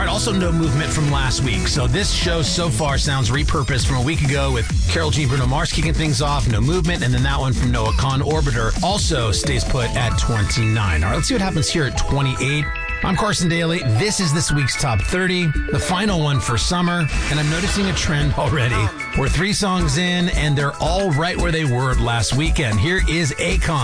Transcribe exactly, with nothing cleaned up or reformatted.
Also, no movement from last week. So this show so far sounds repurposed from a week ago with Carol G. Bruno Mars kicking things off, no movement, and then that one from Noah Kahan, Orbiter, also stays put at twenty-nine. All right, let's see what happens here at twenty-eight. I'm Carson Daly. This is this week's Top thirty, the final one for summer, and I'm noticing a trend already. We're three songs in, and they're all right where they were last weekend. Here is Akon.